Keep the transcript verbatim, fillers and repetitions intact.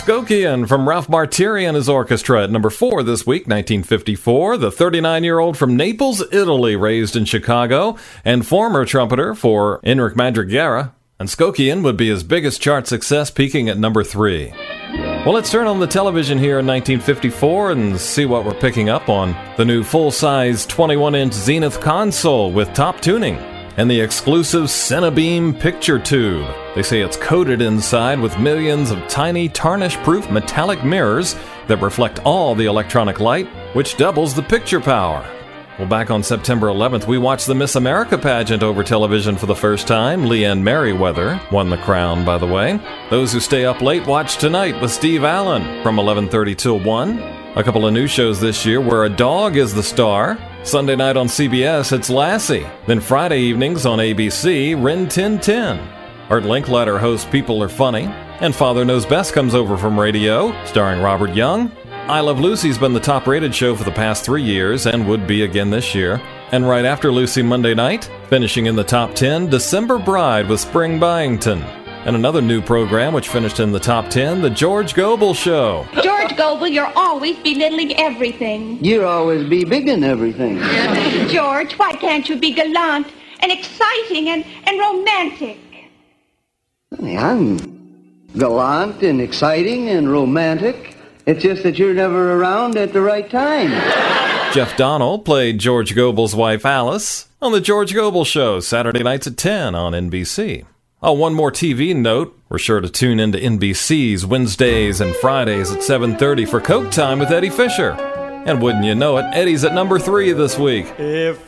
Skokian from Ralph Martiri and his orchestra at number four this week, nineteen fifty-four. The thirty-nine-year-old from Naples, Italy, raised in Chicago, and former trumpeter for Enric Madriguera. And Skokian would be his biggest chart success, peaking at number three. Well, let's turn on the television here in nineteen fifty-four and see what we're picking up on. The new full-size twenty-one inch Zenith console with top tuning and the exclusive Cinebeam picture tube. They say it's coated inside with millions of tiny tarnish-proof metallic mirrors that reflect all the electronic light, which doubles the picture power. Well, back on September eleventh, we watched the Miss America pageant over television for the first time. Leanne Merriweather won the crown, by the way. Those who stay up late watch Tonight with Steve Allen from eleven thirty till one. A couple of new shows this year where a dog is the star. Sunday night on C B S, it's Lassie. Then Friday evenings on A B C, Rin Tin Tin. Art Linkletter hosts People Are Funny. And Father Knows Best comes over from radio, starring Robert Young. I Love Lucy's been the top-rated show for the past three years and would be again this year. And right after Lucy Monday night, finishing in the top ten, December Bride with Spring Byington. And another new program which finished in the top ten, The George Gobel Show. George Gobel, you're always belittling everything. You're always be big in everything. George, why can't you be gallant and exciting and, and romantic? Honey, I'm gallant and exciting and romantic. It's just that you're never around at the right time. Jeff Donnell played George Gobel's wife Alice on The George Gobel Show, Saturday nights at ten on N B C. Oh, one more T V note. We're sure to tune into N B C's Wednesdays and Fridays at seven thirty for Coke Time with Eddie Fisher. And wouldn't you know it, Eddie's at number three this week. If